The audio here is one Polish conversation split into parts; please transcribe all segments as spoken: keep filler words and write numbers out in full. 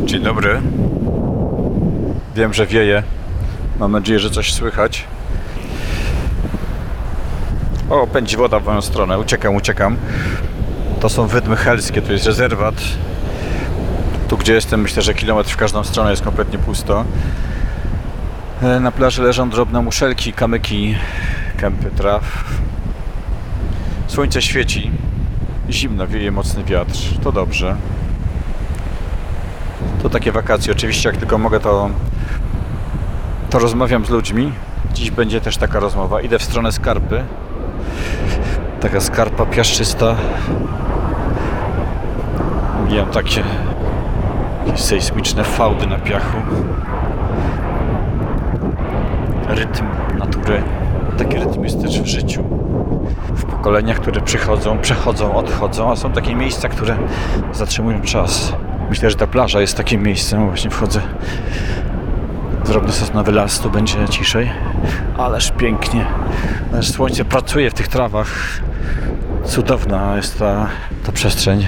Dzień dobry. Wiem, że wieje. Mam nadzieję, że coś słychać. O, pędzi woda w moją stronę. Uciekam, uciekam. To są Wydmy Helskie, to jest rezerwat. Tu, gdzie jestem, myślę, że kilometr w każdą stronę jest kompletnie pusto. Na plaży leżą drobne muszelki, kamyki, kępy traw. Słońce świeci. Zimno, wieje mocny wiatr. To dobrze. To takie wakacje. Oczywiście, jak tylko mogę, to, to rozmawiam z ludźmi. Dziś będzie też taka rozmowa. Idę w stronę Skarpy. Taka skarpa piaszczysta. Wiem, takie jakieś sejsmiczne fałdy na piachu. Rytm natury. Taki rytm jest też w życiu. W pokoleniach, które przychodzą, przechodzą, odchodzą, a są takie miejsca, które zatrzymują czas. Myślę, że ta plaża jest takim miejscem. Właśnie wchodzę w drobny sosnowy las, tu będzie ciszej. Ależ pięknie. Ależ słońce pracuje w tych trawach. Cudowna jest ta, ta przestrzeń.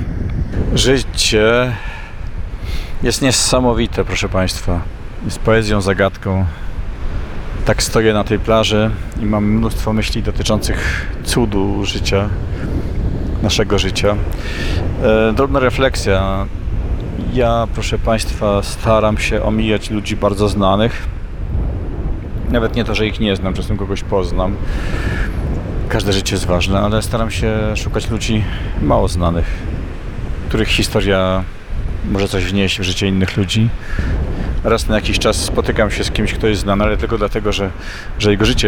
Życie jest niesamowite, proszę Państwa. Jest poezją, zagadką. Tak stoję na tej plaży i mam mnóstwo myśli dotyczących cudu życia, naszego życia. E, drobna refleksja. Ja, proszę Państwa, staram się omijać ludzi bardzo znanych. Nawet nie to, że ich nie znam, czasem kogoś poznam. Każde życie jest ważne, ale staram się szukać ludzi mało znanych, których historia może coś wnieść w życie innych ludzi. Raz na jakiś czas spotykam się z kimś, kto jest znany, ale tylko dlatego, że, że jego życie